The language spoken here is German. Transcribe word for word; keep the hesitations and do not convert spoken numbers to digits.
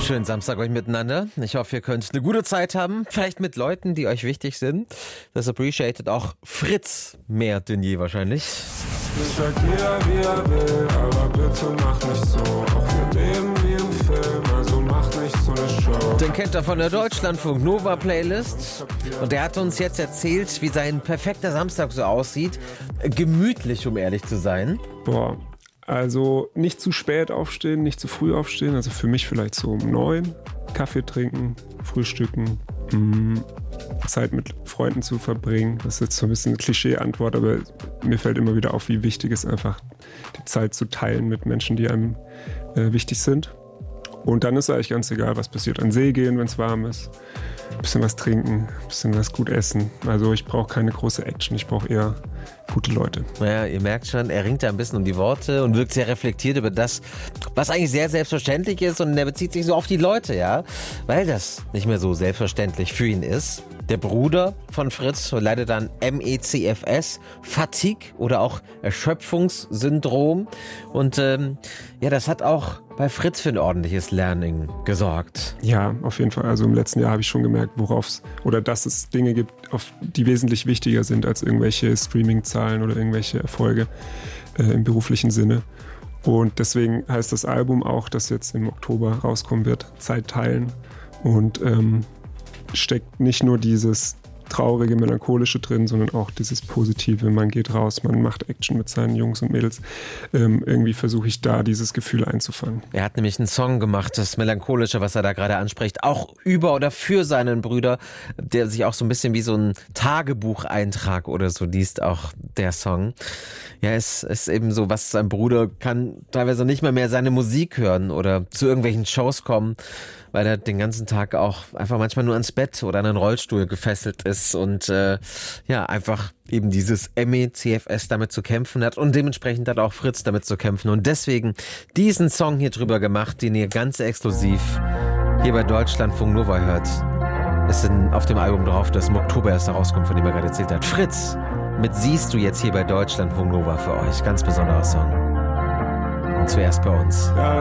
Schönen Samstag euch miteinander. Ich hoffe, ihr könnt eine gute Zeit haben. Vielleicht mit Leuten, die euch wichtig sind. Das appreciated auch Fritz mehr denn je wahrscheinlich. Ich sag jeder, wie er will, aber bitte mach nicht so. Auch wir leben wie im Film, also mach nicht so eine Show. Den kennt er von der Deutschlandfunk Nova Playlist. Und der hat uns jetzt erzählt, wie sein perfekter Samstag so aussieht. Gemütlich, um ehrlich zu sein. Boah, also nicht zu spät aufstehen, nicht zu früh aufstehen. Also für mich vielleicht so um neun. Kaffee trinken, frühstücken, mh, Zeit mit Freunden zu verbringen. Das ist jetzt so ein bisschen eine Klischee-Antwort, aber mir fällt immer wieder auf, wie wichtig es einfach die Zeit zu teilen mit Menschen, die einem äh, wichtig sind. Und dann ist eigentlich ganz egal, was passiert. An den See gehen, wenn es warm ist. Ein bisschen was trinken, ein bisschen was gut essen. Also ich brauche keine große Action, ich brauche eher gute Leute. Naja, ihr merkt schon, er ringt da ein bisschen um die Worte und wirkt sehr reflektiert über das, was eigentlich sehr selbstverständlich ist. Und er bezieht sich so auf die Leute, ja, weil das nicht mehr so selbstverständlich für ihn ist. Der Bruder von Fritz leidet an M E C F S, Fatigue oder auch Erschöpfungssyndrom. Und ähm, ja, das hat auch bei Fritz für ein ordentliches Learning gesorgt. Ja, auf jeden Fall. Also im letzten Jahr habe ich schon gemerkt, worauf es oder dass es Dinge gibt, auf, die wesentlich wichtiger sind als irgendwelche Streaming-Zahlen oder irgendwelche Erfolge äh, im beruflichen Sinne. Und deswegen heißt das Album auch, das jetzt im Oktober rauskommen wird, Zeit teilen. Und ähm, steckt nicht nur dieses traurige, melancholische drin, sondern auch dieses Positive. Man geht raus, man macht Action mit seinen Jungs und Mädels. Ähm, irgendwie versuche ich da dieses Gefühl einzufangen. Er hat nämlich einen Song gemacht, das Melancholische, was er da gerade anspricht, auch über oder für seinen Bruder, der sich auch so ein bisschen wie so ein Tagebucheintrag oder so liest, auch der Song. Ja, es ist eben so, was sein Bruder kann teilweise nicht mehr mehr seine Musik hören oder zu irgendwelchen Shows kommen, weil er den ganzen Tag auch einfach manchmal nur ans Bett oder an einen Rollstuhl gefesselt ist und äh, ja, einfach eben dieses M E C F S damit zu kämpfen hat und dementsprechend hat auch Fritz damit zu kämpfen und deswegen diesen Song hier drüber gemacht, den ihr ganz exklusiv hier bei Deutschlandfunk Nova hört. Ist in, auf dem Album drauf, das im Oktober erst herauskommt, von dem er gerade erzählt hat. Fritz mit Siehst du jetzt hier bei Deutschlandfunk Nova für euch. Ganz besonderer Song. Und zuerst bei uns. Ja.